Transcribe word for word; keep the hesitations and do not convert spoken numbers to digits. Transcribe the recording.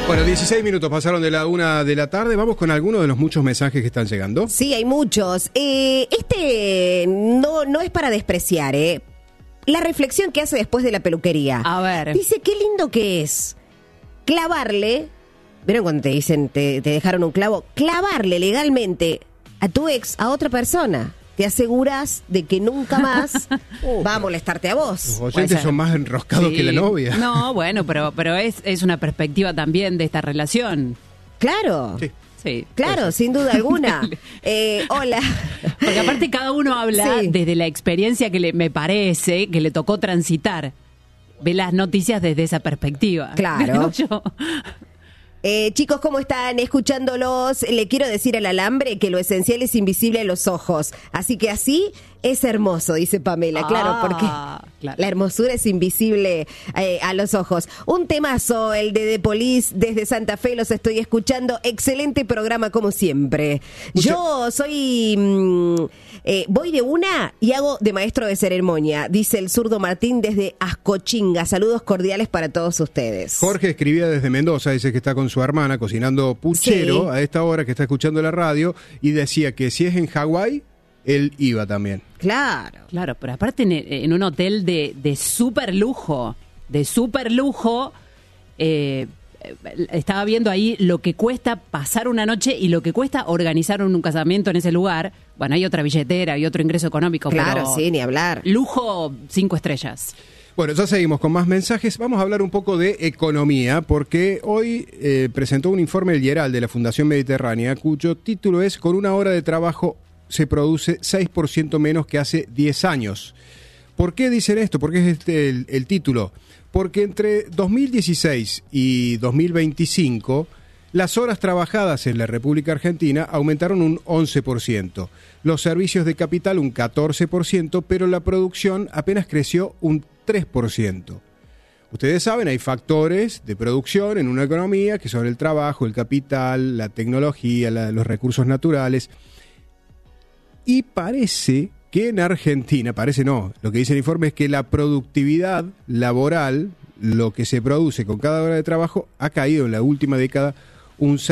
Bueno, dieciséis minutos pasaron de la una de la tarde. Vamos con algunos de los muchos mensajes que están llegando. Sí, hay muchos. Eh, este no, no es para despreciar, ¿eh? La reflexión que hace después de la peluquería. A ver. Dice, qué lindo que es clavarle, ¿vieron cuando te dicen, te, te dejaron un clavo? Clavarle legalmente a tu ex a otra persona. Te aseguras de que nunca más va a molestarte a vos. Los oyentes son más enroscados Sí. que la novia. No, bueno, pero, pero es, es una perspectiva también de esta relación. Claro. Sí. Sí. Claro, sin duda alguna. Eh, hola. Porque aparte cada uno habla Sí. desde la experiencia que le, me parece que le tocó transitar. Ve las noticias desde esa perspectiva. Claro. Digo yo. Eh, chicos, ¿cómo están? Escuchándolos, le quiero decir al alambre que lo esencial es invisible a los ojos. Así que así es hermoso, dice Pamela. Ah, claro, porque claro. la hermosura es invisible eh, a los ojos. Un temazo, el de The Police, desde Santa Fe, los estoy escuchando. Excelente programa, como siempre. Mucha- Yo soy... mm, eh, voy de una y hago de maestro de ceremonia, dice el zurdo Martín desde Ascochinga. Saludos cordiales para todos ustedes. Jorge escribía desde Mendoza, dice que está con su hermana cocinando puchero Sí. a esta hora, que está escuchando la radio, y decía que si es en Hawái, él iba también. Claro. Claro, pero aparte en, en un hotel de, de súper lujo, de súper lujo, eh, estaba viendo ahí lo que cuesta pasar una noche y lo que cuesta organizar un, un casamiento en ese lugar. Bueno, hay otra billetera, hay otro ingreso económico, Claro, pero sí, ni hablar. lujo cinco estrellas. Bueno, ya seguimos con más mensajes. Vamos a hablar un poco de economía, porque hoy eh, presentó un informe el Yeral de la Fundación Mediterránea, cuyo título es «Con una hora de trabajo se produce seis por ciento menos que hace diez años». ¿Por qué dicen esto? ¿Por qué es este el, el título? Porque entre dos mil dieciséis y dos mil veinticinco, las horas trabajadas en la República Argentina aumentaron un once por ciento, los servicios de capital un catorce por ciento, pero la producción apenas creció un tres por ciento. Ustedes saben, hay factores de producción en una economía que son el trabajo, el capital, la tecnología, la- los recursos naturales. Y parece que en Argentina, parece no, lo que dice el informe es que la productividad laboral, lo que se produce con cada hora de trabajo, ha caído en la última década un